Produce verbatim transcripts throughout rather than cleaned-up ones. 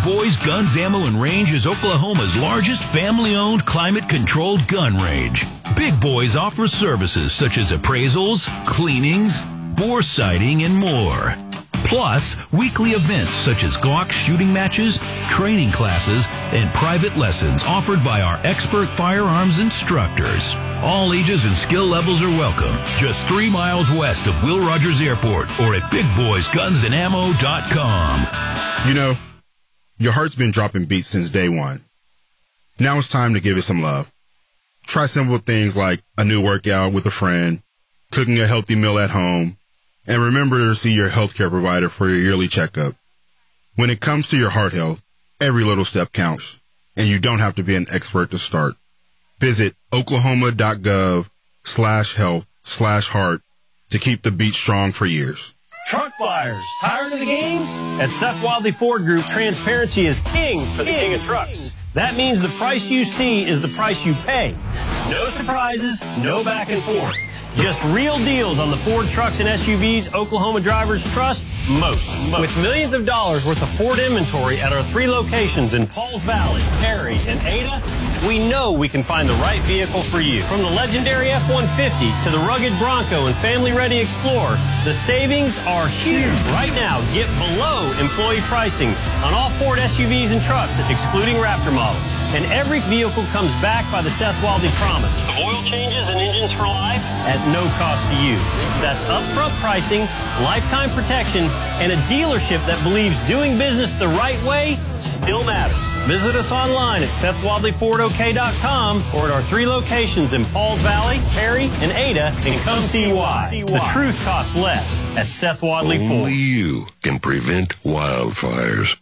Boys Guns, Ammo, and Range is Oklahoma's largest family-owned, climate-controlled gun range. Big Boys offers services such as appraisals, cleanings, bore sighting, and more. Plus, weekly events such as Glock shooting matches, training classes, and private lessons offered by our expert firearms instructors. All ages and skill levels are welcome. Just three miles west of Will Rogers Airport or at big boys guns and ammo dot com. You know, your heart's been dropping beats since day one. Now it's time to give it some love. Try simple things like a new workout with a friend, cooking a healthy meal at home, and remember to see your healthcare provider for your yearly checkup. When it comes to your heart health, every little step counts, and you don't have to be an expert to start. Visit oklahoma.gov slash health slash heart to keep the beat strong for years. Truck buyers, tired of the games? At Seth Wadley Ford Group, transparency is king for the king of trucks. That means the price you see is the price you pay. No surprises, no back and forth. Just real deals on the Ford trucks and S U Vs Oklahoma drivers trust most. With millions of dollars worth of Ford inventory at our three locations in Pauls Valley, Perry, and Ada, we know we can find the right vehicle for you. From the legendary F one fifty to the rugged Bronco and family-ready Explorer, the savings are huge. Right now, get below employee pricing on all Ford S U Vs and trucks, excluding Raptor models. And every vehicle comes back by the Seth Wadley promise of oil changes and engines for life at no cost to you. That's upfront pricing, lifetime protection, and a dealership that believes doing business the right way still matters. Visit us online at seth wadley ford o k dot com or at our three locations in Pauls Valley, Perry, and Ada, and come see why. The truth costs less at Seth Wadley Ford. Only you can prevent wildfires.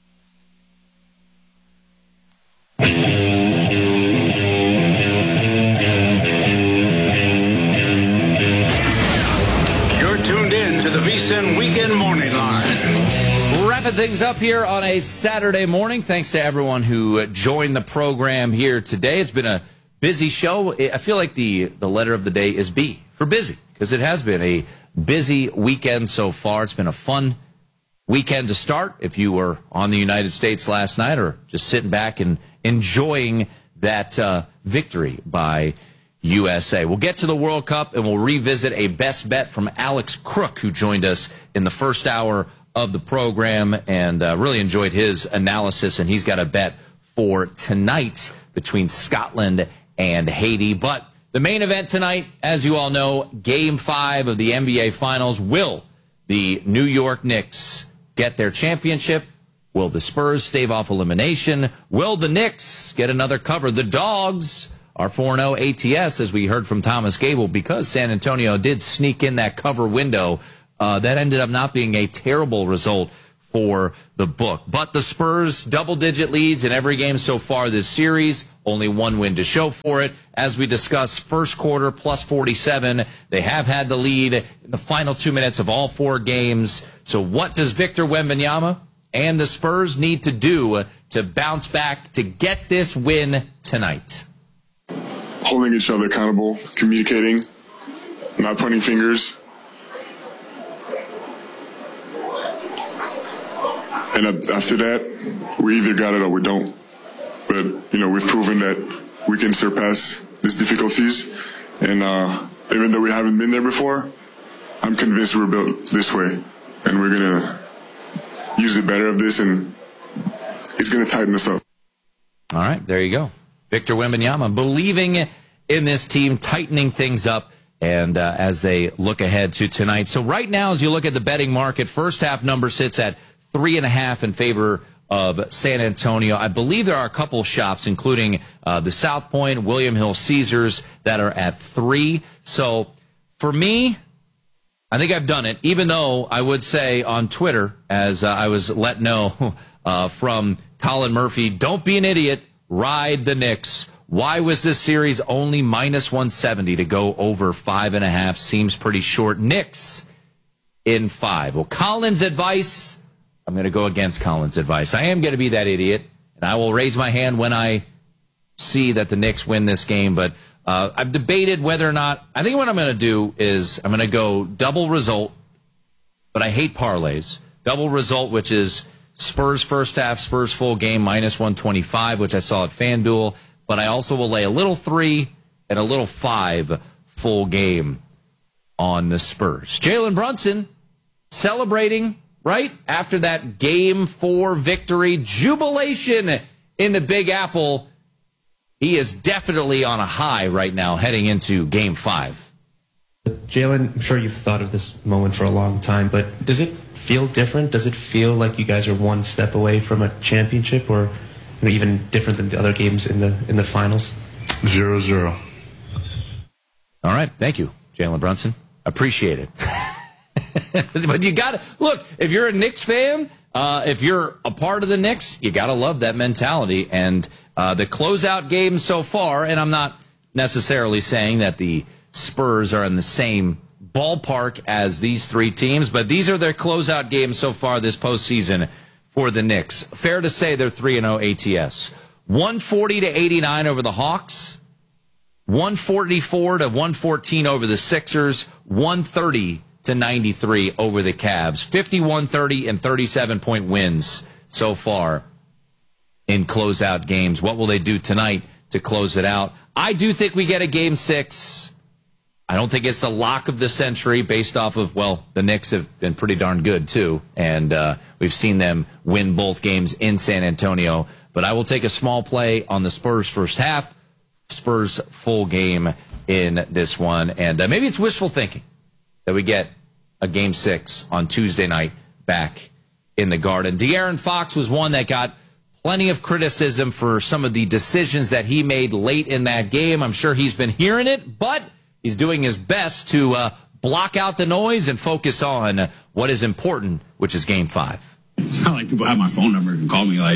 You're tuned in to the V S I N Weekend Morning Line. Wrapping things up here on a Saturday morning. Thanks to everyone who joined the program here today. It's been a busy show. I feel like the, the letter of the day is B for busy, because it has been a busy weekend so far. It's been a fun weekend to start. If you were on the United States last night or just sitting back and enjoying that uh, victory by U S A. We'll get to the World Cup and we'll revisit a best bet from Alex Crook, who joined us in the first hour of the program and uh, really enjoyed his analysis. And he's got a bet for tonight between Scotland and Haiti. But the main event tonight, as you all know, game five of the N B A Finals. Will the New York Knicks get their championship? Will the Spurs stave off elimination? Will the Knicks get another cover? The Dogs are four and oh A T S, as we heard from Thomas Gable, because San Antonio did sneak in that cover window. Uh, that ended up not being a terrible result for the book. But the Spurs, double-digit leads in every game so far this series. Only one win to show for it. As we discussed, first quarter, plus forty-seven. They have had the lead in the final two minutes of all four games. So what does Victor Wembanyama and the Spurs need to do to bounce back to get this win tonight? Holding each other accountable, communicating, not pointing fingers. And after that, we either got it or we don't. But, you know, we've proven that we can surpass these difficulties. And uh, even though we haven't been there before, I'm convinced we're built this way. And we're going to use the better of this, and it's going to tighten us up. All right, there you go. Victor Wembanyama believing in this team, tightening things up, and uh, as they look ahead to tonight. So right now, as you look at the betting market, first half number sits at three and a half in favor of San Antonio. I believe there are a couple shops, including uh, the South Point, William Hill Caesars, that are at three. So for me, I think I've done it, even though I would say on Twitter, as uh, I was let know uh, from Colin Murphy, don't be an idiot, ride the Knicks. Why was this series only minus one seventy to go over five and a half? Seems pretty short. Knicks in five. Well, Colin's advice, I'm going to go against Colin's advice. I am going to be that idiot, and I will raise my hand when I see that the Knicks win this game. But uh, I've debated whether or not, I think what I'm going to do is I'm going to go double result, but I hate parlays. Double result, which is Spurs first half, Spurs full game, minus one twenty-five, which I saw at FanDuel. But I also will lay a little three and a little five full game on the Spurs. Jalen Brunson celebrating, right, after that game four victory. Jubilation in the Big Apple. He is definitely on a high right now heading into game five. Jalen, I'm sure you've thought of this moment for a long time, but does it feel different? Does it feel like you guys are one step away from a championship, or you know, even different than the other games in the in the finals? Zero zero. All right, thank you, Jalen Brunson. Appreciate it. But you got to look, if you're a Knicks fan, uh, if you're a part of the Knicks, you got to love that mentality. And uh, the closeout game so far, and I'm not necessarily saying that the Spurs are in the same ballpark as these three teams, but these are their closeout games so far this postseason for the Knicks. Fair to say they're three and oh A T S. one forty to eighty-nine over the Hawks, one forty-four to one fourteen over the Sixers, one thirty to ninety-three over the Cavs. fifty-one, thirty, and thirty-seven point wins so far in closeout games. What will they do tonight to close it out? I do think we get a game six. I don't think it's the lock of the century based off of, well, the Knicks have been pretty darn good, too. And uh, we've seen them win both games in San Antonio. But I will take a small play on the Spurs first half, Spurs full game in this one. And uh, maybe it's wishful thinking that we get a game six on Tuesday night back in the Garden. De'Aaron Fox was one that got plenty of criticism for some of the decisions that he made late in that game. I'm sure he's been hearing it, but he's doing his best to uh, block out the noise and focus on what is important, which is game five. It's not like people have my phone number and call me like,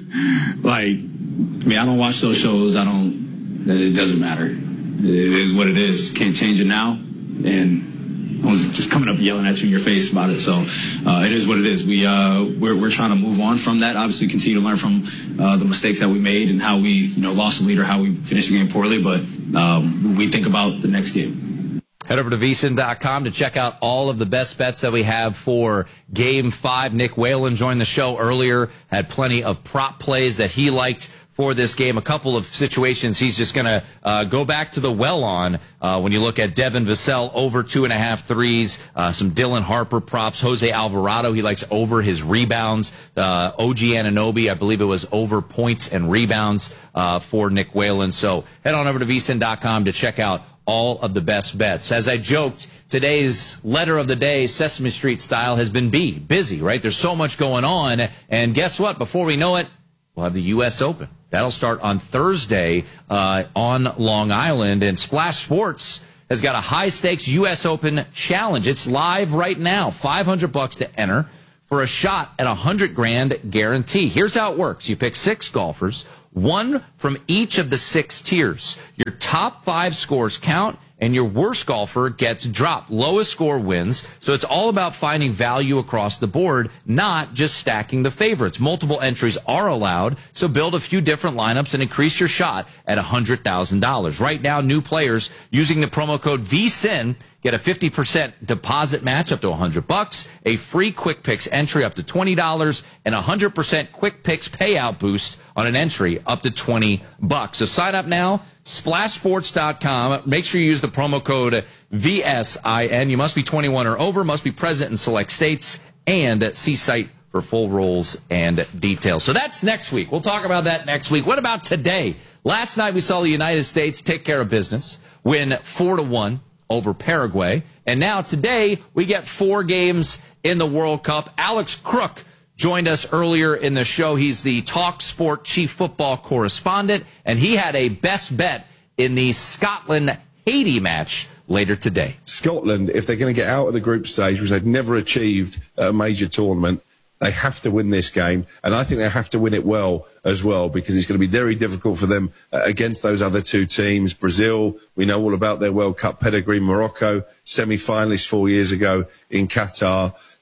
like, I mean, I don't watch those shows. I don't, it doesn't matter. It is what it is. Can't change it now. And I was just coming up and yelling at you in your face about it. So uh, it is what it is. We, uh, we're, we're trying to move on from that. Obviously continue to learn from uh, the mistakes that we made and how we, you know, lost the lead or how we finished the game poorly. But um, we think about the next game. Head over to V S I N dot com to check out all of the best bets that we have for Game five. Nick Whalen joined the show earlier, had plenty of prop plays that he liked for this game. A couple of situations he's just going to uh, go back to the well on uh, when you look at Devin Vassell over two and a half threes, uh, some Dylan Harper props, Jose Alvarado, he likes over his rebounds, uh, O G Anunoby, I believe it was over points and rebounds uh, for Nick Whalen. So head on over to V S I N dot com to check out all of the best bets. As I joked, today's letter of the day, Sesame Street style, has been B, busy, right? There's so much going on. And guess what? Before we know it, we'll have the U S Open. That'll start on Thursday uh, on Long Island. And Splash Sports has got a high-stakes U S Open challenge. It's live right now. five hundred bucks to enter for a shot at a one hundred grand guarantee. Here's how it works. You pick six golfers, one from each of the six tiers. Your top five scores count, and your worst golfer gets dropped. Lowest score wins. So it's all about finding value across the board, not just stacking the favorites. Multiple entries are allowed, so build a few different lineups and increase your shot at one hundred thousand dollars. Right now, new players using the promo code V S I N get a fifty percent deposit match up to one hundred bucks, a free Quick Picks entry up to twenty dollars, and a one hundred percent Quick Picks payout boost on an entry up to twenty bucks. So sign up now, splash sports dot com. Make sure you use the promo code V S I N. You must be twenty-one or over, must be present in select states, and see site for full rules and details. So that's next week. We'll talk about that next week. What about today? Last night we saw the United States take care of business, win four to one over Paraguay. And now today we get four games in the World Cup. Alex Crook joined us earlier in the show. He's the Talk Sport chief football correspondent, and he had a best bet in the Scotland-Haiti match later today. Scotland, if they're going to get out of the group stage, which they've never achieved at a major tournament, they have to win this game, and I think they have to win it well as well, because it's going to be very difficult for them uh, against those other two teams. Brazil, we know all about their World Cup pedigree. Morocco, semi-finalists four years ago in Qatar.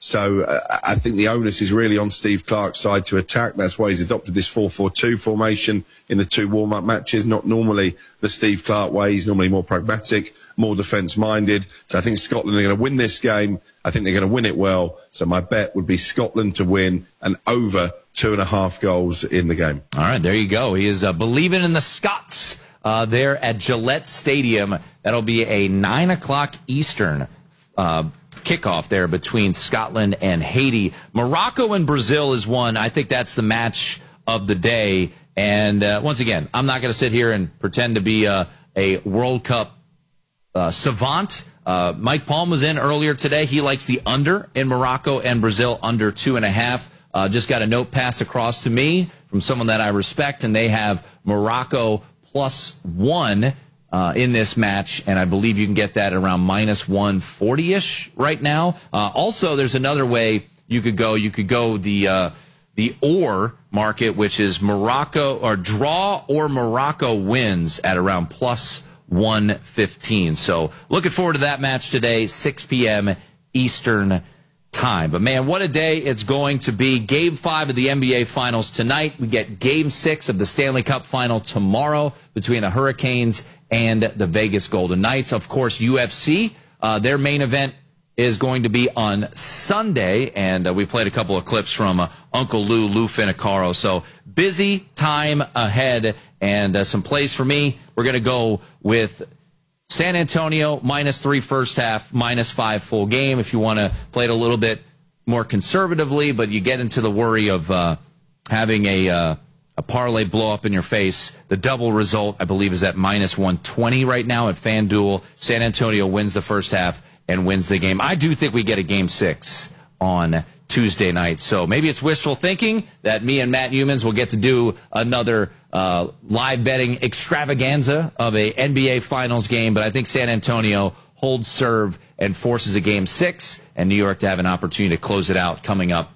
So uh, I think the onus is really on Steve Clark's side to attack. That's why he's adopted this four four two formation in the two warm-up matches. Not normally the Steve Clark way. He's normally more pragmatic, more defence-minded. So I think Scotland are going to win this game. I think they're going to win it well. So my bet would be Scotland to win and over two and a half goals in the game. All right, there you go. He is uh, believing in the Scots uh, there at Gillette Stadium. That'll be a nine o'clock Eastern uh kickoff there between Scotland and Haiti. Morocco and Brazil is one. I think that's the match of the day. And uh, once again, I'm not going to sit here and pretend to be a, a World Cup uh, savant. Uh, Mike Palm was in earlier today. He likes the under in Morocco and Brazil, under two and a half. Uh, just got a note passed across to me from someone that I respect, and they have Morocco plus one Uh, in this match, and I believe you can get that around minus one forty-ish right now. Uh, also, there's another way you could go. You could go the uh, the or market, which is Morocco or draw or Morocco wins at around plus one fifteen. So looking forward to that match today, six p.m. Eastern time. But man, what a day it's going to be. Game five of the N B A Finals tonight. We get game six of the Stanley Cup Final tomorrow between the Hurricanes and the Vegas Golden Knights. Of course, U F C, uh, their main event is going to be on Sunday, and uh, we played a couple of clips from uh, Uncle Lou, Lou Finicaro. So busy time ahead, and uh, some plays for me. We're going to go with San Antonio, minus three first half, minus five full game. If you want to play it a little bit more conservatively, but you get into the worry of uh, having a uh, a parlay blow up in your face. The double result, I believe, is at minus one twenty right now at FanDuel. San Antonio wins the first half and wins the game. I do think we get a game six on Tuesday night. So maybe it's wishful thinking that me and Matt Humans will get to do another uh, live betting extravaganza of a N B A Finals game. But I think San Antonio holds serve and forces a game six, and New York to have an opportunity to close it out coming up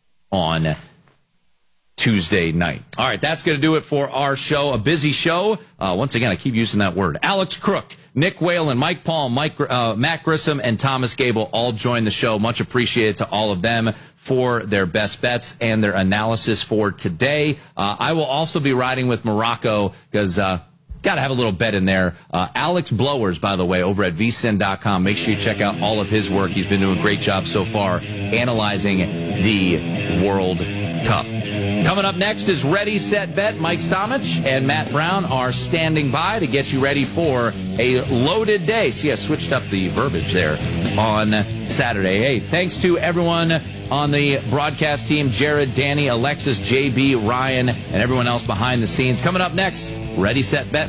on Tuesday night. All right, that's going to do it for our show. A busy show. Uh, once again, I keep using that word. Alex Crook, Nick Whalen, Mike Palm, Mike, uh, Matt Grissom, and Thomas Gable all joined the show. Much appreciated to all of them for their best bets and their analysis for today. Uh, I will also be riding with Morocco because uh, got to have a little bet in there. Uh, Alex Blowers, by the way, over at V S I N dot com. Make sure you check out all of his work. He's been doing a great job so far analyzing the World Cup. Coming up next is Ready, Set, Bet. Mike Samich and Matt Brown are standing by to get you ready for a loaded day. See, I switched up the verbiage there on Saturday. Hey, thanks to everyone on the broadcast team, Jared, Danny, Alexis, J B, Ryan, and everyone else behind the scenes. Coming up next, Ready, Set, Bet.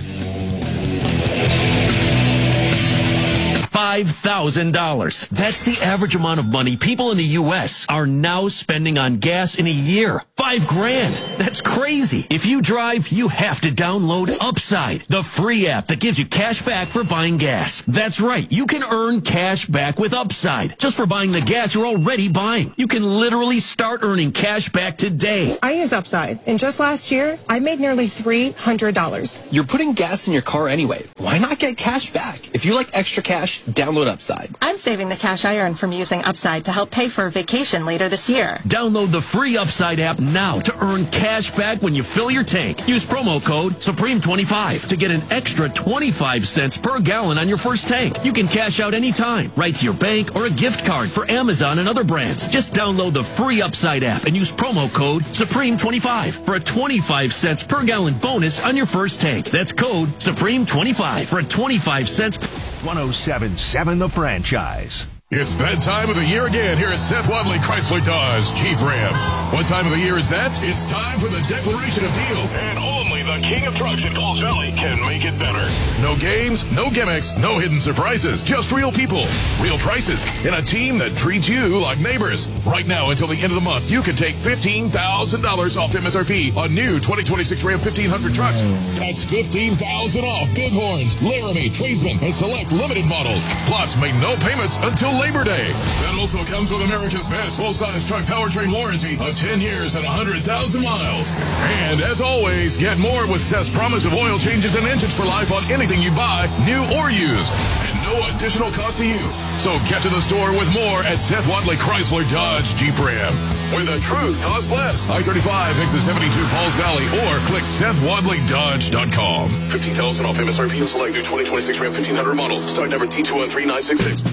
five thousand dollars. That's the average amount of money people in the U S are now spending on gas in a year. Five grand. That's crazy. If you drive, you have to download Upside, the free app that gives you cash back for buying gas. That's right. You can earn cash back with Upside just for buying the gas you're already buying. You can literally start earning cash back today. I use Upside, and just last year, I made nearly three hundred dollars. You're putting gas in your car anyway. Why not get cash back? If you like extra cash, download Upside. I'm saving the cash I earn from using Upside to help pay for a vacation later this year. Download the free Upside app now to earn cash back when you fill your tank. Use promo code Supreme twenty-five to get an extra twenty-five cents per gallon on your first tank. You can cash out anytime, right to your bank or a gift card for Amazon and other brands. Just download the free Upside app and use promo code Supreme twenty-five for a twenty-five cents per gallon bonus on your first tank. That's code Supreme twenty-five for a twenty-five cents. one oh seven point seven The Franchise. It's that time of the year again here at Seth Wadley Chrysler Dodge Jeep Ram. What time of the year is that? It's time for the declaration of deals. And only the king of trucks in Falls Valley can make it better. No games, no gimmicks, no hidden surprises. Just real people, real prices, and a team that treats you like neighbors. Right now until the end of the month, you can take fifteen thousand dollars off M S R P on new twenty twenty-six Ram fifteen hundred trucks. That's fifteen thousand dollars off Bighorns, Laramie, Tradesman, and select limited models. Plus, make no payments until Labor Day. That also comes with America's best full-size truck powertrain warranty of ten years and one hundred thousand miles. And as always, get more with Seth's promise of oil changes and engines for life on anything you buy, new or used. And no no additional cost to you. So get to the store with more at Seth Wadley Chrysler Dodge Jeep Ram, where the truth costs less. I thirty-five, exit seventy-two, Pauls Valley, or click Seth Wadley Dodge dot com. fifteen thousand off M S R P and select new twenty twenty-six Ram fifteen hundred models. Stock number T two one three nine six six.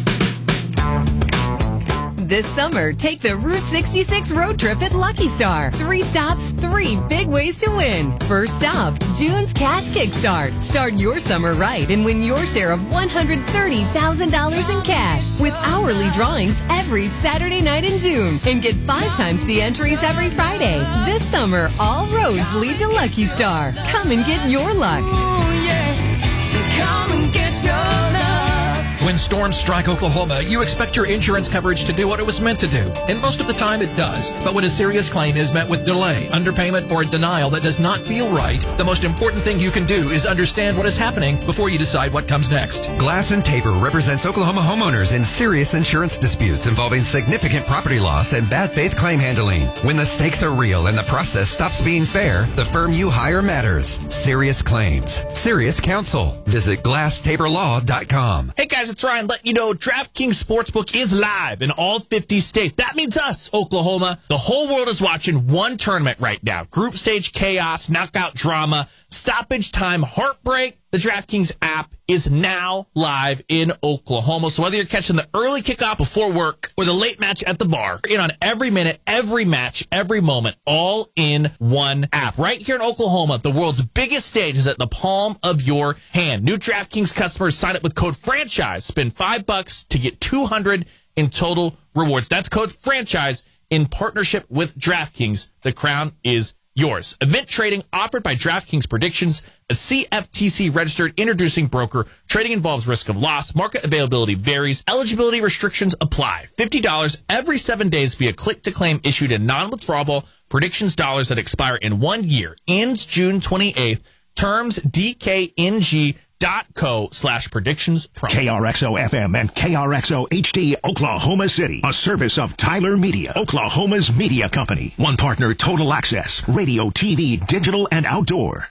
This summer, take the Route sixty-six road trip at Lucky Star. Three stops, three big ways to win. First stop, June's Cash Kickstart. Start your summer right and win your share of one hundred thirty thousand dollars in cash with hourly drawings every Saturday night in June. And get five times the entries every Friday. This summer, all roads lead to Lucky Star. Come and get your luck. Ooh, yeah. Come and get your luck. When storms strike Oklahoma, you expect your insurance coverage to do what it was meant to do. And most of the time it does. But when a serious claim is met with delay, underpayment, or a denial that does not feel right, the most important thing you can do is understand what is happening before you decide what comes next. Glass and Tabor represents Oklahoma homeowners in serious insurance disputes involving significant property loss and bad faith claim handling. When the stakes are real and the process stops being fair, the firm you hire matters. Serious claims. Serious counsel. Visit glass tabor law dot com. Hey guys, it's Ryan letting you know DraftKings Sportsbook is live in all fifty states. That means us, Oklahoma. The whole world is watching one tournament right now. Group stage chaos, knockout drama, stoppage time, heartbreak. The DraftKings app is now live in Oklahoma. So whether you're catching the early kickoff before work or the late match at the bar, you're in on every minute, every match, every moment, all in one app. Right here in Oklahoma, the world's biggest stage is at the palm of your hand. New DraftKings customers sign up with code FRANCHISE. Spend five bucks to get two hundred in total rewards. That's code FRANCHISE in partnership with DraftKings. The crown is yours. Event trading offered by DraftKings Predictions, a C F T C registered introducing broker. Trading involves risk of loss. Market availability varies. Eligibility restrictions apply. fifty dollars every seven days via click to claim issued in non-withdrawable predictions dollars that expire in one year. Ends June twenty-eighth. Terms D K N G dot co slash predictions promo. K R X O F M and K R X O H D Oklahoma City, a service of Tyler Media, Oklahoma's media company. One partner, Total Access, radio, T V, digital, and outdoor.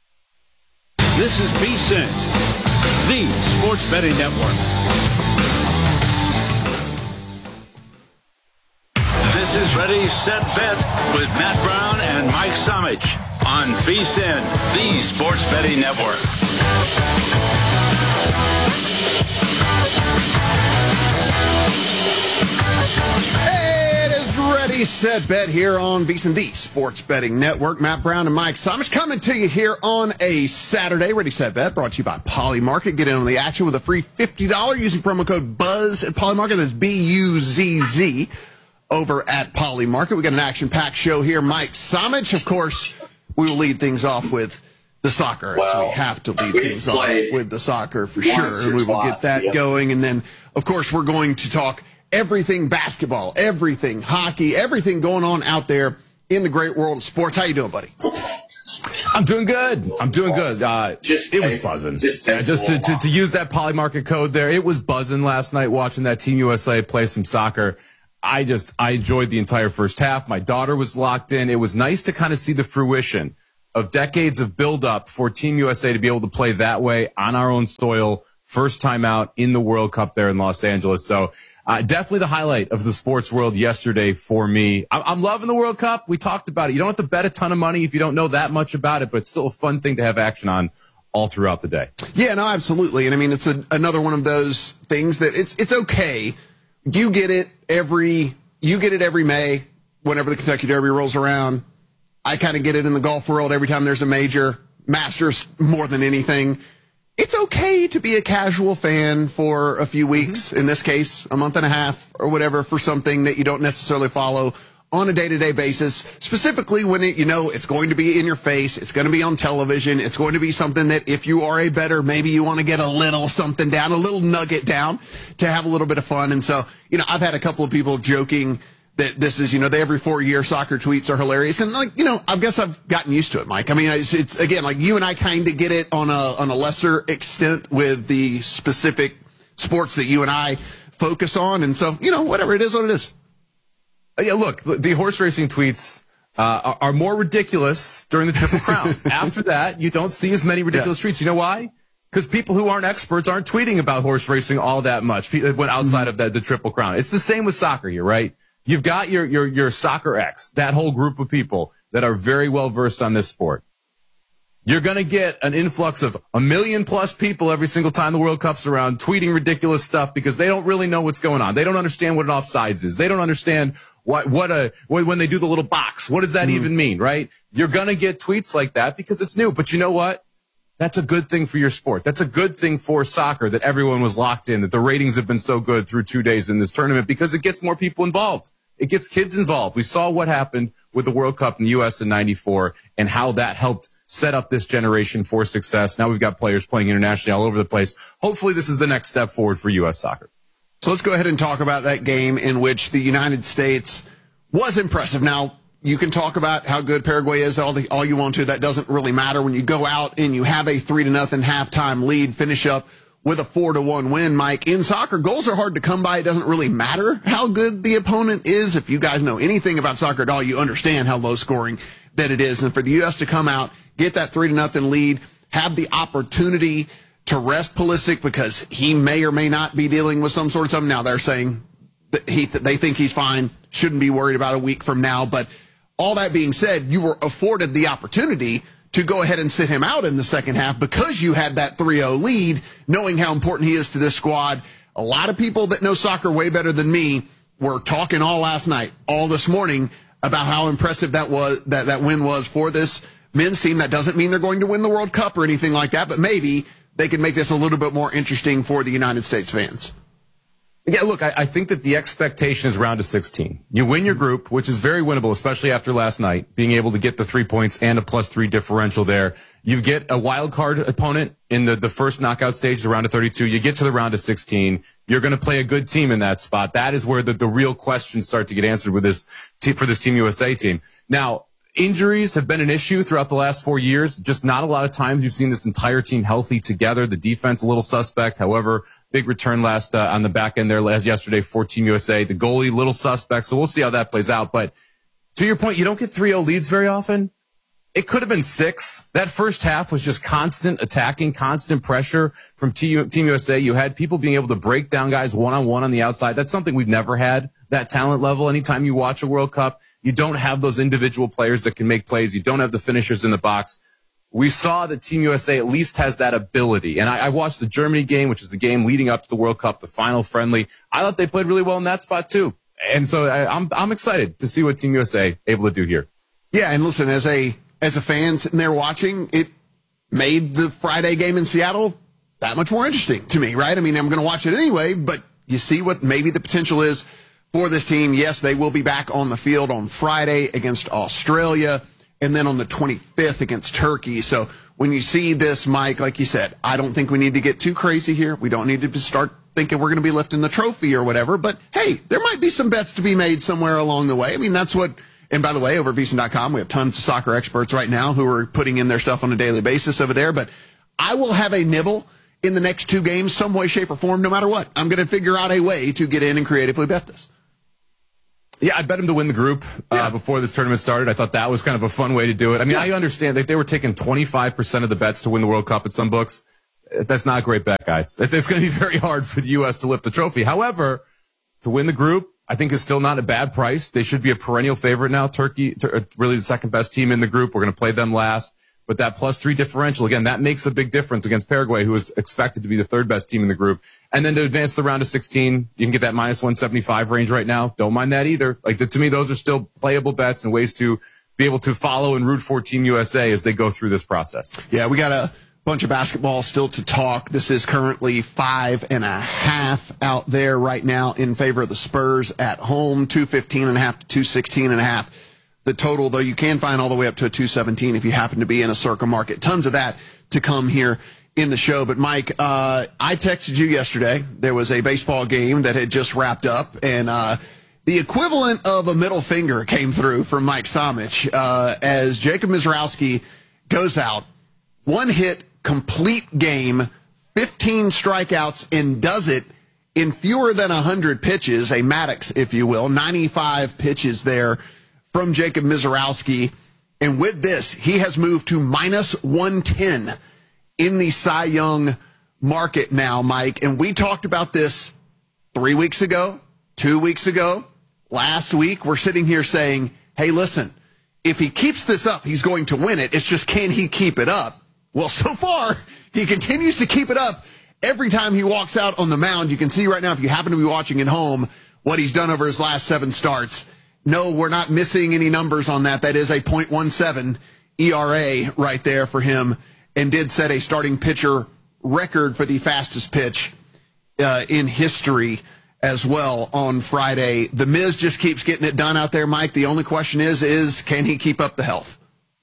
This is VSiN, the Sports Betting Network. This is Ready, Set, Bet with Matt Brown and Mike Somich on VSiN, the Sports Betting Network. Hey, it is Ready, Set, Bet here on VSiN, the Sports Betting Network. Matt Brown and Mike Somich coming to you here on a Saturday. Ready, Set, Bet brought to you by Polymarket. Get in on the action with a free fifty dollars using promo code BUZZ at Polymarket. That's B U Z Z over at Polymarket. We got an action-packed show here. Mike Somich, of course, we will lead things off with the soccer. Well, so we have to lead things off with the soccer for sure. And we will get that yep. going. And then, of course, we're going to talk everything basketball, everything hockey, everything going on out there in the great world of sports. How you doing, buddy? I'm doing good. I'm doing good. Uh, just it takes, was buzzing. Just, yeah, just to, to, to use that Polymarket code there, it was buzzing last night watching that Team U S A play some soccer. I just, I enjoyed the entire first half. My daughter was locked in. It was nice to kind of see the fruition of decades of buildup for Team U S A to be able to play that way on our own soil, first time out in the World Cup there in Los Angeles. So uh, definitely the highlight of the sports world yesterday for me. I'm, I'm loving the World Cup. We talked about it. You don't have to bet a ton of money if you don't know that much about it, but it's still a fun thing to have action on all throughout the day. Yeah, no, absolutely. And I mean, it's a, another one of those things that it's it's okay. You get it every you get it every May whenever the Kentucky Derby rolls around. I kind of get it in the golf world every time there's a major, Masters more than anything. It's okay to be a casual fan for a few weeks, mm-hmm. in this case, a month and a half or whatever, for something that you don't necessarily follow on a day-to-day basis, specifically when it, you know it's going to be in your face, it's going to be on television, it's going to be something that if you are a bettor, maybe you want to get a little something down, a little nugget down to have a little bit of fun. And so, you know, I've had a couple of people joking that this is, you know, the every four year soccer tweets are hilarious. And like, you know, I guess I've gotten used to it, Mike. I mean, it's, it's again, like you and I kind of get it on a, on a lesser extent with the specific sports that you and I focus on. And so, you know, whatever it is, what it is. Yeah, look, the horse racing tweets uh, are, are more ridiculous during the Triple Crown. After that, you don't see as many ridiculous yeah. tweets. You know why? because people who aren't experts aren't tweeting about horse racing all that much. People went outside of the, the Triple Crown. It's the same with soccer here, right? You've got your, your, your soccer X, that whole group of people that are very well versed on this sport. You're going to get an influx of a million plus people every single time the World Cup's around tweeting ridiculous stuff because they don't really know what's going on. They don't understand what an offsides is. They don't understand what, what a, when they do the little box, what does that mm. even mean, right? You're going to get tweets like that because it's new. But you know what? That's a good thing for your sport. That's a good thing for soccer that everyone was locked in, that the ratings have been so good through two days in this tournament because it gets more people involved. It gets kids involved. We saw what happened with the World Cup in the U S in ninety-four and how that helped set up this generation for success. Now we've got players playing internationally all over the place. Hopefully this is the next step forward for U S soccer. So let's go ahead and talk about that game in which the United States was impressive. Now, you can talk about how good Paraguay is all, the, all you want to. That doesn't really matter. When you go out and you have a three to nothing halftime lead, finish up with a four to one win, Mike. In soccer, goals are hard to come by. It doesn't really matter how good the opponent is. If you guys know anything about soccer at all, you understand how low scoring that it is. And for the U S to come out, get that three to nothing lead, have the opportunity to rest Pulisic because he may or may not be dealing with some sort of something. Now they're saying that he, they think he's fine, shouldn't be worried about a week from now. But all that being said, you were afforded the opportunity to go ahead and sit him out in the second half because you had that three oh lead, knowing how important he is to this squad. A lot of people that know soccer way better than me were talking all last night, all this morning, about how impressive that was, that, that win was for this men's team. That doesn't mean they're going to win the World Cup or anything like that, but maybe they can make this a little bit more interesting for the United States fans. Yeah, look, I, I think that the expectation is round of sixteen. You win your group, which is very winnable, especially after last night, being able to get the three points and a plus three differential there. You get a wild card opponent in the, the first knockout stage, the round of thirty-two. You get to the round of sixteen. You're going to play a good team in that spot. That is where the, the real questions start to get answered with this team, for this Team U S A team. Now, injuries have been an issue throughout the last four years. Just not a lot of times you've seen this entire team healthy together. The defense a little suspect. However, big return last uh, on the back end there last yesterday for Team U S A. The goalie, little suspect. So we'll see how that plays out. But to your point, you don't get three oh leads very often. It could have been six. That first half was just constant attacking, constant pressure from Team U S A. You had people being able to break down guys one-on-one on the outside. That's something we've never had, that talent level. Anytime you watch a World Cup, you don't have those individual players that can make plays. You don't have the finishers in the box. We saw that Team U S A at least has that ability. And I, I watched the Germany game, which is the game leading up to the World Cup, the final friendly. I thought they played really well in that spot too. And so I, I'm I'm excited to see what Team U S A able to do here. Yeah, and listen, as a as a fan sitting there watching, it made the Friday game in Seattle that much more interesting to me, right? I mean, I'm going to watch it anyway, but you see what maybe the potential is for this team. Yes, they will be back on the field on Friday against Australia, and then on the twenty-fifth against Turkey. So when you see this, Mike, like you said, I don't think we need to get too crazy here. We don't need to start thinking we're going to be lifting the trophy or whatever. But, hey, there might be some bets to be made somewhere along the way. I mean, that's what – and by the way, over at V S I N dot com, we have tons of soccer experts right now who are putting in their stuff on a daily basis over there. But I will have a nibble in the next two games some way, shape, or form, no matter what. I'm going to figure out a way to get in and creatively bet this. Yeah, I bet him to win the group uh, yeah. before this tournament started. I thought that was kind of a fun way to do it. I mean, yeah. I understand that they were taking twenty-five percent of the bets to win the World Cup at some books. That's not a great bet, guys. It's, it's going to be very hard for the U S to lift the trophy. However, to win the group, I think is still not a bad price. They should be a perennial favorite now. Turkey, ter- really the second best team in the group. We're going to play them last. But that plus three differential, again, that makes a big difference against Paraguay, who is expected to be the third best team in the group. And then to advance the round of sixteen, you can get that minus one seventy-five range right now. Don't mind that either. Like, to me, those are still playable bets and ways to be able to follow and root for Team U S A as they go through this process. Yeah, we got a bunch of basketball still to talk. This is currently five and a half out there right now in favor of the Spurs at home, two fifteen and a half to two sixteen and a half. The total, though, you can find all the way up to a two seventeen if you happen to be in a Circa market. Tons of that to come here in the show. But, Mike, uh, I texted you yesterday. There was a baseball game that had just wrapped up, and uh, the equivalent of a middle finger came through from Mike Somich uh, as Jacob Mizrowski goes out. One hit, complete game, fifteen strikeouts, and does it in fewer than one hundred pitches, a Maddox, if you will, ninety-five pitches there from Jacob Mizrowski. And with this, he has moved to minus one ten in the Cy Young market now, Mike. And we talked about this three weeks ago, two weeks ago, last week. We're sitting here saying, hey, listen, if he keeps this up, he's going to win it. It's just, can he keep it up? Well, so far, he continues to keep it up every time he walks out on the mound. You can see right now, if you happen to be watching at home, what he's done over his last seven starts. No, we're not missing any numbers on that. That is a point one seven E R A right there for him, and did set a starting pitcher record for the fastest pitch uh, in history as well on Friday. The Miz just keeps getting it done out there, Mike. The only question is, is can he keep up the health?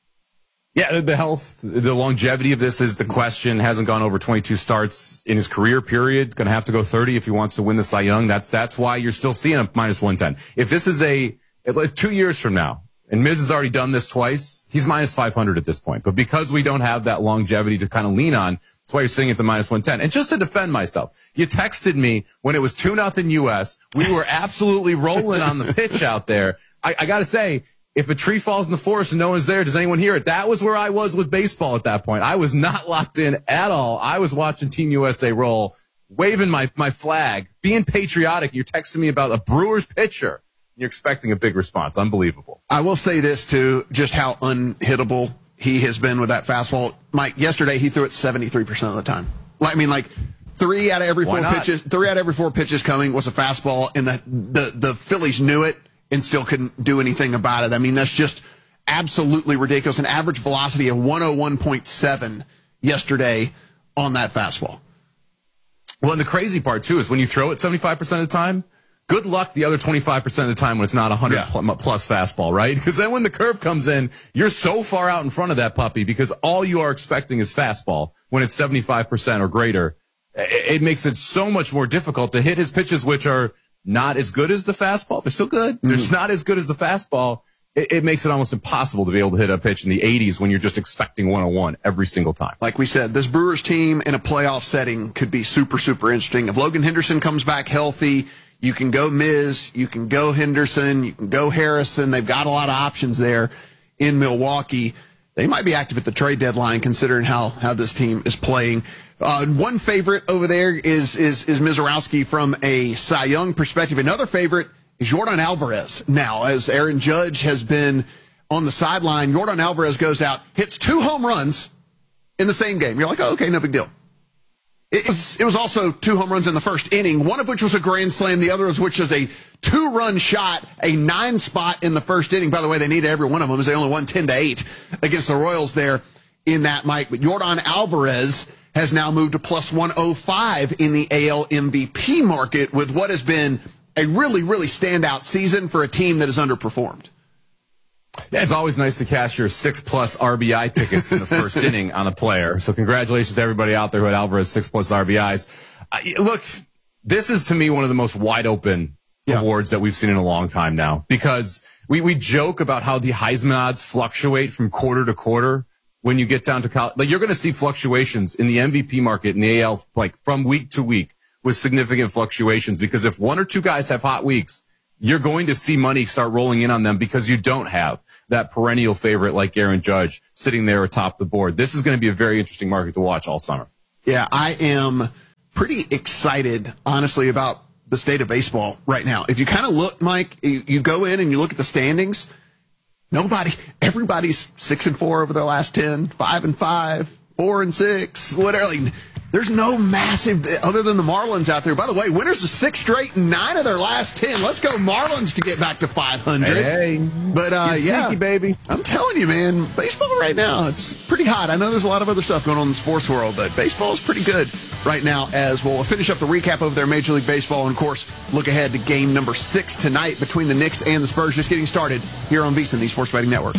Yeah, the health, the longevity of this is the question. Hasn't gone over twenty-two starts in his career period. Going to have to go thirty if he wants to win the Cy Young. That's that's why you're still seeing him minus one ten. If this is a if two years from now, and Miz has already done this twice, he's minus five hundred at this point. But because we don't have that longevity to kind of lean on, that's why you're sitting at the minus one ten. And just to defend myself, you texted me when it was two nothing U S. We were absolutely rolling on the pitch out there. I, I got to say, if a tree falls in the forest and no one's there, does anyone hear it? That was where I was with baseball at that point. I was not locked in at all. I was watching Team U S A roll, waving my, my flag, being patriotic. You're texting me about a Brewers pitcher. You're expecting a big response. Unbelievable. I will say this, too, just how unhittable he has been with that fastball. Mike, yesterday he threw it seventy-three percent of the time. I mean, like, three out of every four pitches, three out of every four pitches coming was a fastball, and the, the, the Phillies knew it and still couldn't do anything about it. I mean, that's just absolutely ridiculous. An average velocity of one oh one point seven yesterday on that fastball. Well, and the crazy part, too, is when you throw it seventy-five percent of the time, good luck the other twenty-five percent of the time when it's not a one hundred yeah. plus fastball, right? Because then when the curve comes in, you're so far out in front of that puppy because all you are expecting is fastball when it's seventy-five percent or greater. It, it makes it so much more difficult to hit his pitches, which are not as good as the fastball. They're still good. They're just not as good as the fastball. It, it makes it almost impossible to be able to hit a pitch in the eighties when you're just expecting one oh one every single time. Like we said, this Brewers team in a playoff setting could be super, super interesting. If Logan Henderson comes back healthy, you can go Miz, you can go Henderson, you can go Harrison. They've got a lot of options there in Milwaukee. They might be active at the trade deadline considering how, how this team is playing. Uh, one favorite over there is, is, is Mizorowski from a Cy Young perspective. Another favorite is Yordan Alvarez. Now, as Aaron Judge has been on the sideline, Yordan Alvarez goes out, hits two home runs in the same game. You're like, oh, okay, no big deal. It was, it was also two home runs in the first inning, one of which was a grand slam, the other of which was a two-run shot, a nine spot in the first inning. By the way, they needed every one of them as they only won ten to eight against the Royals there in that, Mike. But Yordan Alvarez has now moved to plus one oh five in the A L M V P market with what has been a really, really standout season for a team that has underperformed. Yeah, it's always nice to cash your six-plus R B I tickets in the first inning on a player. So congratulations to everybody out there who had Alvarez six-plus R B Is. Uh, look, this is, to me, one of the most wide-open yeah. awards that we've seen in a long time now because we, we joke about how the Heisman odds fluctuate from quarter to quarter when you get down to college. Like, you're going to see fluctuations in the M V P market in the A L, like, from week to week with significant fluctuations because if one or two guys have hot weeks, you're going to see money start rolling in on them because you don't have that perennial favorite like Aaron Judge sitting there atop the board. This is going to be a very interesting market to watch all summer. Yeah, I am pretty excited, honestly, about the state of baseball right now. If you kind of look, Mike, you, you go in and you look at the standings, nobody, everybody's six and four over their last ten, five and five, four and six, whatever. Like, there's no massive, other than the Marlins out there. By the way, winners of six straight and nine of their last ten. Let's go Marlins to get back to five hundred. Hey, hey. But, uh, Get yeah. sneaky, baby. I'm telling you, man, baseball right now, it's pretty hot. I know there's a lot of other stuff going on in the sports world, but baseball is pretty good right now as well. We'll finish up the recap of their Major League Baseball and, of course, look ahead to game number six tonight between the Knicks and the Spurs. Just getting started here on VSiN, the Sports Betting Network.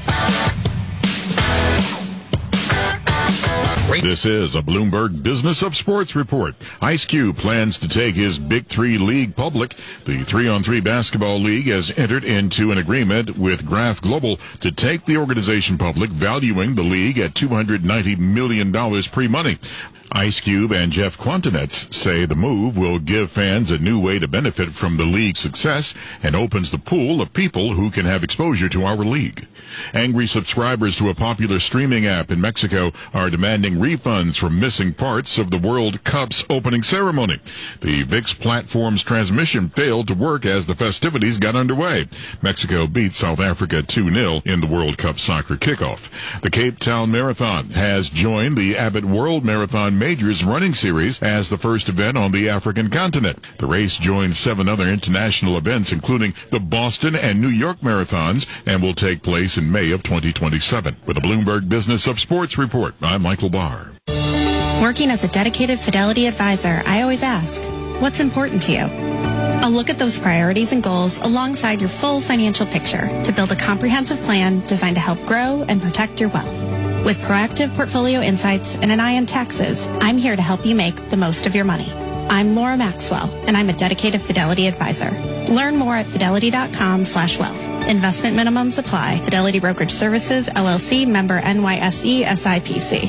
This is a Bloomberg Business of Sports report. Ice Cube plans to take his Big Three League public. The three-on-three basketball league has entered into an agreement with Graph Global to take the organization public, valuing the league at two hundred ninety million dollars pre-money. Ice Cube and Jeff Quantinetz say the move will give fans a new way to benefit from the league's success and opens the pool of people who can have exposure to our league. Angry subscribers to a popular streaming app in Mexico are demanding refunds for missing parts of the World Cup's opening ceremony. The V I X platform's transmission failed to work as the festivities got underway. Mexico beat South Africa two nil in the World Cup soccer kickoff. The Cape Town Marathon has joined the Abbott World Marathon Majors running series as the first event on the African continent. The race joins seven other international events, including the Boston and New York marathons, and will take place in May of twenty twenty-seven. With the Bloomberg Business of Sports report, I'm Michael Barr. Working as a dedicated Fidelity advisor, I always ask, what's important to you? I'll look at those priorities and goals alongside your full financial picture to build a comprehensive plan designed to help grow and protect your wealth. With proactive portfolio insights and an eye on taxes, I'm here to help you make the most of your money. I'm Laura Maxwell, and I'm a dedicated Fidelity advisor. Learn more at fidelity.com slash wealth. Investment minimums apply. Fidelity Brokerage Services, L L C, member N Y S E, S I P C.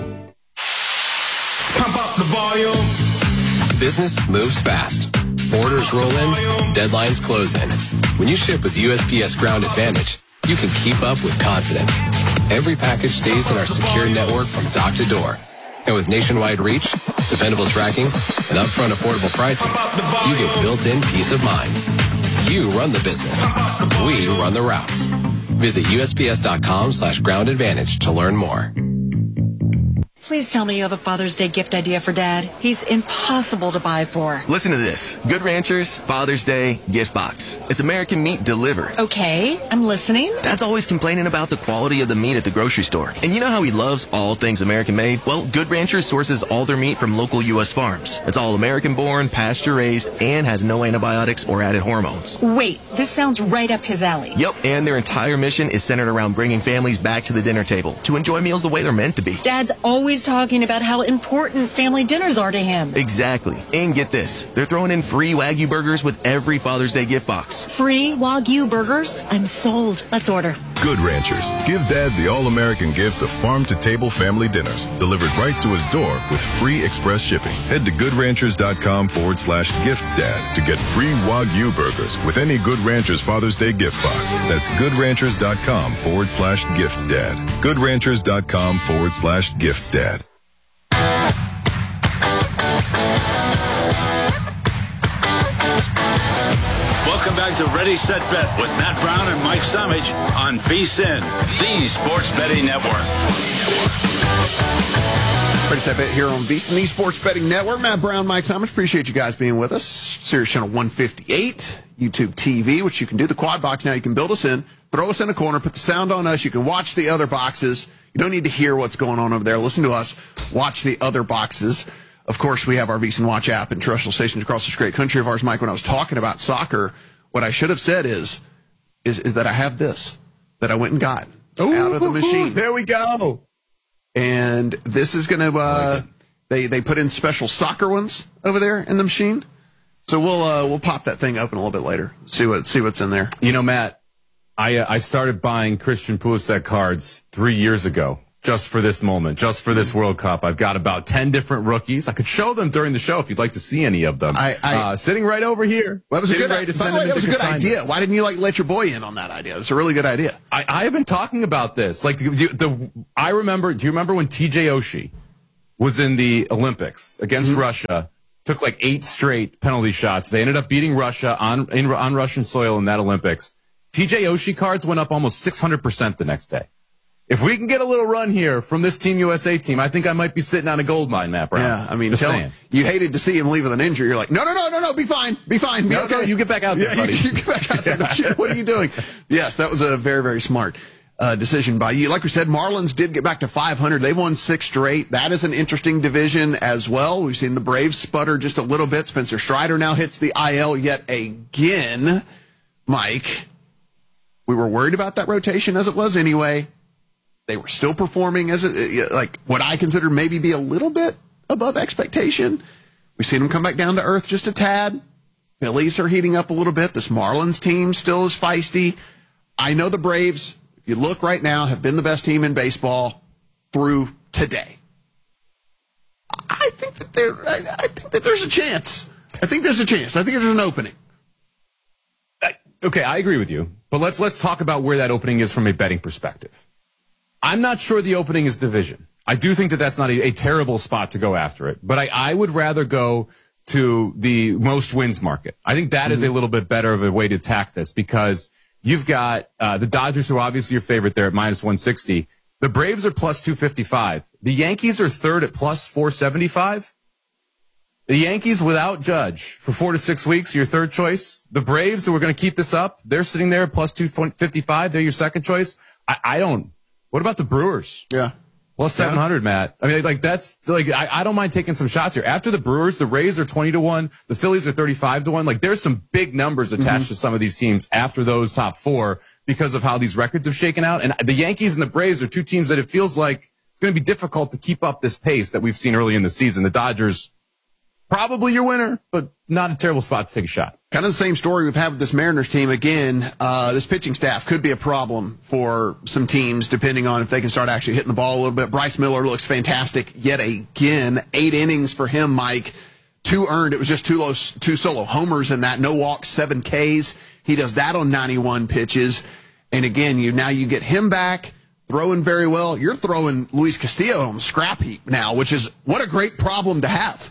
Pump up the volume. Business moves fast. Orders roll in, deadlines close in. When you ship with U S P S Ground Advantage, you can keep up with confidence. Every package stays in our secure network from dock to door. And with nationwide reach, dependable tracking, and upfront affordable pricing, you get built-in peace of mind. You run the business. We run the routes. Visit U S P S dot com slash ground advantage to learn more. Please tell me you have a Father's Day gift idea for Dad. He's impossible to buy for. Listen to this. Good Ranchers Father's Day gift box. It's American meat delivered. Okay, I'm listening. Dad's always complaining about the quality of the meat at the grocery store. And you know how he loves all things American made? Well, Good Ranchers sources all their meat from local U S farms. It's all American born, pasture raised, and has no antibiotics or added hormones. Wait, this sounds right up his alley. Yep, and their entire mission is centered around bringing families back to the dinner table to enjoy meals the way they're meant to be. Dad's always talking about how important family dinners are to him. Exactly. And get this, they're throwing in free Wagyu burgers with every Father's Day gift box. Free Wagyu burgers? I'm sold. Let's order. Good Ranchers. Give Dad the all-American gift of farm-to-table family dinners delivered right to his door with free express shipping. Head to goodranchers.com forward slash gift dad to get free Wagyu burgers with any Good Ranchers Father's Day gift box. That's goodranchers.com forward slash gift dad. goodranchers.com forward slash gift dad. Welcome back to Ready, Set, Bet with Matt Brown and Mike Summage on VSiN, the Sports Betting Network. Ready, Set, Bet here on VSiN, the Sports Betting Network. Matt Brown, Mike Summage. Appreciate you guys being with us. Sirius Channel one fifty-eight, YouTube T V, which you can do the quad box now. You can build us in, throw us in a corner, put the sound on us. You can watch the other boxes. You don't need to hear what's going on over there. Listen to us. Watch the other boxes. Of course, we have our VSiN Watch app and terrestrial stations across this great country of ours. Mike, when I was talking about soccer, what I should have said is, is, is that I have this, that I went and got Ooh, out of the machine. There we go. And this is going to, uh, they, they put in special soccer ones over there in the machine. So we'll, uh, we'll pop that thing open a little bit later. See what, see what's in there. You know, Matt, I, uh, I started buying Christian Pulisic cards three years ago. Just for this moment, just for this World Cup. I've got about ten different rookies. I could show them during the show if you'd like to see any of them. I, I, uh, sitting right over here. Well, that was a good, ready to by the way, that was a good idea. Why didn't you like let your boy in on that idea? It's a really good idea. I, I have been talking about this. Like the, the, I remember. Do you remember when T J Oshie was in the Olympics against mm-hmm. Russia? Took like eight straight penalty shots. They ended up beating Russia on in, on Russian soil in that Olympics. T J Oshie cards went up almost six hundred percent the next day. If we can get a little run here from this Team U S A team, I think I might be sitting on a gold mine, Matt Brown. Yeah, I mean, Just tell, saying. You hated to see him leave with an injury. You're like, no, no, no, no, no, be fine, be fine. Be no, okay. no, you get back out there, yeah, buddy. You, you get back out there. Yeah. What are you doing? Yes, that was a very, very smart uh, decision by you. Like we said, Marlins did get back to five hundred. They won six straight. That is an interesting division as well. We've seen the Braves sputter just a little bit. Spencer Strider now hits the I L yet again. Mike, we were worried about that rotation as it was anyway. They were still performing as a, like what I consider maybe be a little bit above expectation. We've seen them come back down to earth just a tad. Phillies are heating up a little bit. This Marlins team still is feisty. I know the Braves, if you look right now, have been the best team in baseball through today. I I think that there, I, I think that there's a chance. I think there's a chance. I think there's an opening. Okay, I agree with you, but let's let's talk about where that opening is from a betting perspective. I'm not sure the opening is division. I do think that that's not a, a terrible spot to go after it, but I, I would rather go to the most wins market. I think that mm-hmm. is a little bit better of a way to attack this because you've got uh, the Dodgers, who are obviously your favorite there at minus one sixty. The Braves are plus two fifty-five. The Yankees are third at plus four seventy-five. The Yankees without Judge for four to six weeks, your third choice. The Braves, who are going to keep this up, they're sitting there at plus two fifty-five. They're your second choice. I, I don't. What about the Brewers? Yeah. Plus seven hundred, yeah. Matt. I mean, like, that's, like, I, I don't mind taking some shots here. After the Brewers, the Rays are twenty to one. The Phillies are thirty-five to one. Like, there's some big numbers attached mm-hmm. to some of these teams after those top four because of how these records have shaken out. And the Yankees and the Braves are two teams that it feels like it's going to be difficult to keep up this pace that we've seen early in the season. The Dodgers, probably your winner, but not a terrible spot to take a shot. Kind of the same story we've had with this Mariners team. Again, uh, this pitching staff could be a problem for some teams, depending on if they can start actually hitting the ball a little bit. Bryce Miller looks fantastic yet again. Eight innings for him, Mike. Two earned. It was just two, low, two solo homers in that. No walks, seven Ks. He does that on ninety-one pitches. And again, you now you get him back, throwing very well. You're throwing Luis Castillo on the scrap heap now, which is what a great problem to have.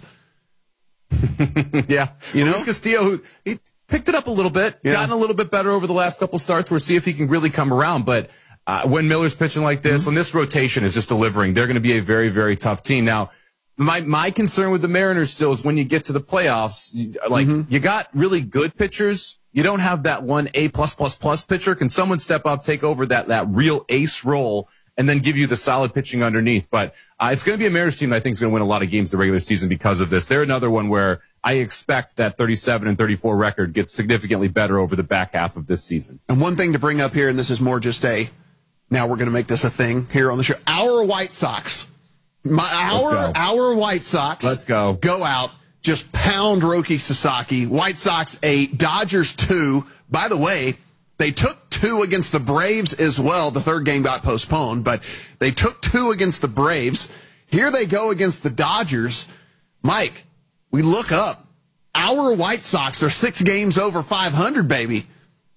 yeah. You know? Luis Castillo, who he picked it up a little bit, yeah. gotten a little bit better over the last couple starts. We'll see if he can really come around. But uh, when Miller's pitching like this, mm-hmm. when this rotation is just delivering, they're going to be a very, very tough team. Now, my my concern with the Mariners still is when you get to the playoffs, like mm-hmm. you got really good pitchers. You don't have that one A plus plus plus pitcher. Can someone step up, take over that that real ace role, and then give you the solid pitching underneath? But uh, it's going to be a Mariners team that I think is going to win a lot of games the regular season because of this. They're another one where I expect that thirty-seven and thirty-four record gets significantly better over the back half of this season. And one thing to bring up here, and this is more just a, now we're going to make this a thing here on the show. Our White Sox, my our our White Sox, let's go go out, just pound Roki Sasaki. White Sox eight, Dodgers two. By the way, they took two against the Braves as well. The third game got postponed, but they took two against the Braves. Here they go against the Dodgers. Mike, we look up. Our White Sox are six games over five hundred, baby.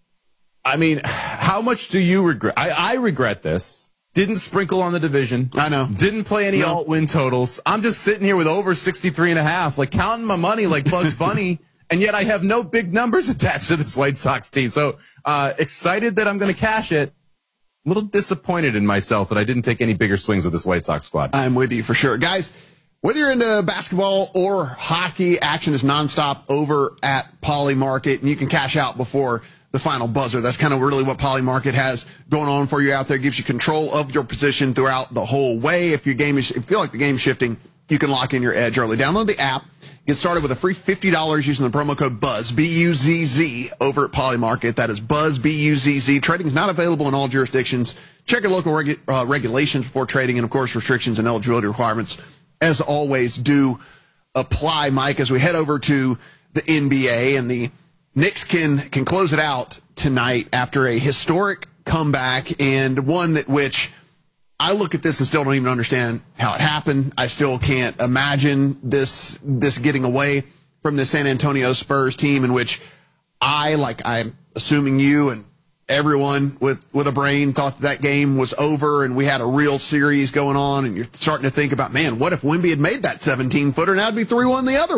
I mean, how much do you regret? I, I regret this. Didn't sprinkle on the division. I know. Didn't play any no. alt win totals. I'm just sitting here with over sixty-three and a half, like counting my money like Bugs Bunny. And yet I have no big numbers attached to this White Sox team. So uh, excited that I'm going to cash it. A little disappointed in myself that I didn't take any bigger swings with this White Sox squad. I'm with you for sure. Guys, whether you're into basketball or hockey, action is nonstop over at Poly Market, and you can cash out before the final buzzer. That's kind of really what Poly Market has going on for you out there. It gives you control of your position throughout the whole way. If your game is, if you feel like the game's shifting, you can lock in your edge early. Download the app. Get started with a free fifty dollars using the promo code BUZZ, B U Z Z, over at Poly Market. That is BUZZ, B U Z Z. Trading is not available in all jurisdictions. Check your local regu- uh, regulations before trading, and, of course, restrictions and eligibility requirements, as always, do apply, Mike, as we head over to the N B A. And the Knicks can, can close it out tonight after a historic comeback, and one that which I look at this and still don't even understand how it happened. I still can't imagine this this getting away from the San Antonio Spurs team, in which I, like I'm assuming you and everyone with, with a brain, thought that game was over and we had a real series going on, and you're starting to think about, man, what if Wemby had made that seventeen-footer? Now it'd be three one the other